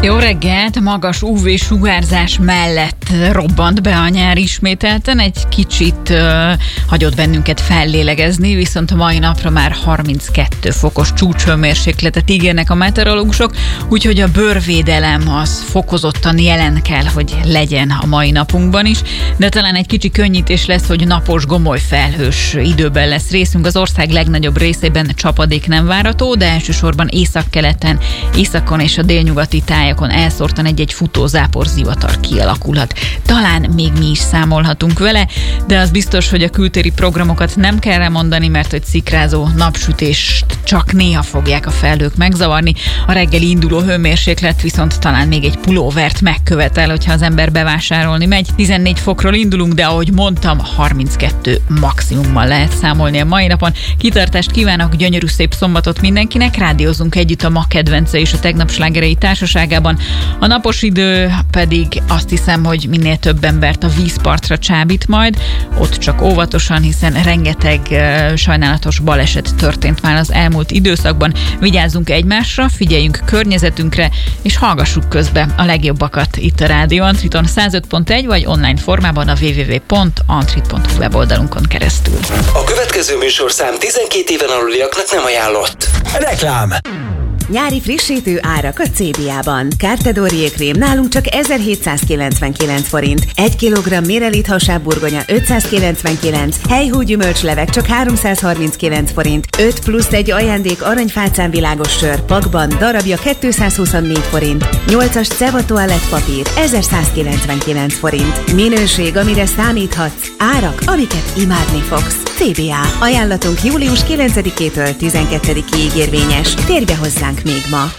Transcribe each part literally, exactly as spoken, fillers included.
Jó reggelt! Magas ú vé-sugárzás mellett robbant be a nyár ismételten. Egy kicsit uh, hagyott bennünket fellélegezni, viszont a mai napra már harminckettő fokos csúcshőmérsékletet ígérnek a meteorológusok, úgyhogy a bőrvédelem az fokozottan jelen kell, hogy legyen a mai napunkban is, de talán egy kicsi könnyítés lesz, hogy napos, gomoly felhős időben lesz részünk. Az ország legnagyobb részében csapadék nem várható, de elsősorban északkeleten, északon és a délnyugati táj elszórtan egy-egy futózápor zivatar kialakulhat. Talán még mi is számolhatunk vele, de az biztos, hogy a kültéri programokat nem kell remondani, mert hogy szikrázó napsütést csak néha fogják a felhők megzavarni. A reggeli induló hőmérséklet viszont talán még egy pulóvert megkövetel, hogyha az ember bevásárolni megy. tizennégy fokról indulunk, de ahogy mondtam, harminckettő maximummal lehet számolni a mai napon. Kitartást kívánok, gyönyörű szép szombatot mindenkinek, rádiózunk együtt a ma kedvence és a tegnap slágerei társaságában. A napos idő pedig azt hiszem, hogy minél több embert a vízpartra csábít majd, ott csak óvatosan, hiszen rengeteg uh, sajnálatos baleset történt már az elmúlt időszakban. Vigyázzunk egymásra, figyeljünk környezetünkre, és hallgassuk közben a legjobbakat itt a Rádió Antriton százöt pont egy, vagy online formában a double-u double-u double-u pont antrit pont hu weboldalunkon keresztül. A következő műsorszám tizenkét éven aluliaknak nem ajánlott. Reklám! Nyári frissítő árak a cé bé á-ban. Cartedor krém nálunk csak ezerhétszázkilencvenkilenc forint. egy kilogramm Mirelit hasábburgonya ötszázkilencvenkilenc, helyhú gyümölcslevek csak háromszázharminckilenc forint. öt plusz egy ajándék aranyfácán világos sör pakban darabja kétszázhuszonnégy forint. nyolcas Ceva toalettpapír ezerszázkilencvenkilenc forint. Minőség, amire számíthatsz. Árak, amiket imádni fogsz. cé bé á. Ajánlatunk július kilencedikétől tizenkettedikéig érvényes. Térj be hozzánk még ma.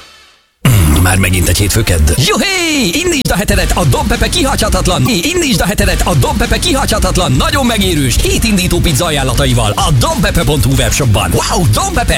Már megint egy hétfőkedd. Juhé! Indítsd a hetedet a Don Pepe kihagyhatatlan! Indítsd a hetedet a Don Pepe kihagyhatatlan, nagyon megérős, hétindító pizza ajánlataival a donpepe pont hu webshopban. Wow, Don Pepe!